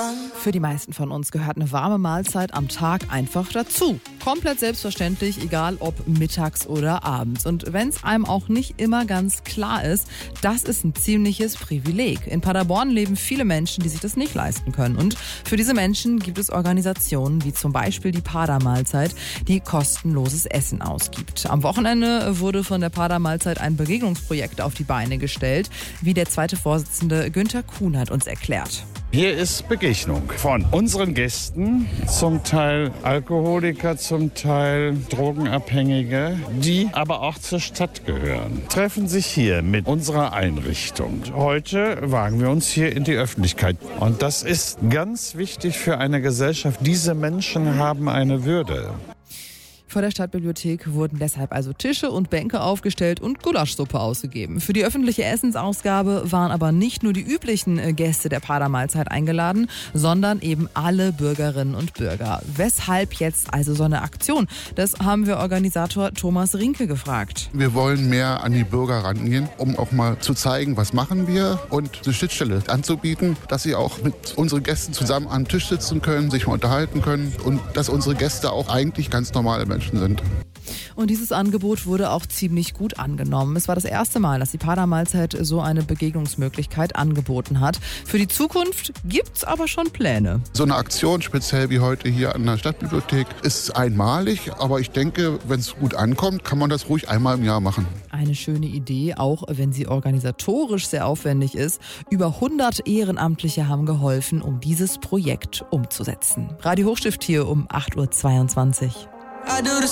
Für die meisten von uns gehört eine warme Mahlzeit am Tag einfach dazu. Komplett selbstverständlich, egal ob mittags oder abends. Und wenn es einem auch nicht immer ganz klar ist, das ist ein ziemliches Privileg. In Paderborn leben viele Menschen, die sich das nicht leisten können. Und für diese Menschen gibt es Organisationen wie zum Beispiel die Pader-Mahlzeit, die kostenloses Essen ausgibt. Am Wochenende wurde von der Pader-Mahlzeit ein Begegnungsprojekt auf die Beine gestellt, wie der zweite Vorsitzende Günther Kuhn hat uns erklärt. Hier ist Begegnung von unseren Gästen, zum Teil Alkoholiker, zum Teil Drogenabhängige, die aber auch zur Stadt gehören. Treffen sich hier mit unserer Einrichtung. Heute wagen wir uns hier in die Öffentlichkeit. Und das ist ganz wichtig für eine Gesellschaft. Diese Menschen haben eine Würde. Vor der Stadtbibliothek wurden deshalb also Tische und Bänke aufgestellt und Gulaschsuppe ausgegeben. Für die öffentliche Essensausgabe waren aber nicht nur die üblichen Gäste der Pader-Mahlzeit eingeladen, sondern eben alle Bürgerinnen und Bürger. Weshalb jetzt also so eine Aktion? Das haben wir Organisator Thomas Rinke gefragt. Wir wollen mehr an die Bürger rangehen, um auch mal zu zeigen, was machen wir und eine Schnittstelle anzubieten, dass sie auch mit unseren Gästen zusammen am Tisch sitzen können, sich mal unterhalten können und dass unsere Gäste auch eigentlich ganz normale Menschen sind. Und dieses Angebot wurde auch ziemlich gut angenommen. Es war das erste Mal, dass die Pader-Mahlzeit so eine Begegnungsmöglichkeit angeboten hat. Für die Zukunft gibt's aber schon Pläne. So eine Aktion, speziell wie heute hier an der Stadtbibliothek, ist einmalig. Aber ich denke, wenn es gut ankommt, kann man das ruhig einmal im Jahr machen. Eine schöne Idee, auch wenn sie organisatorisch sehr aufwendig ist. Über 100 Ehrenamtliche haben geholfen, um dieses Projekt umzusetzen. Radio Hochstift hier um 8.22 Uhr.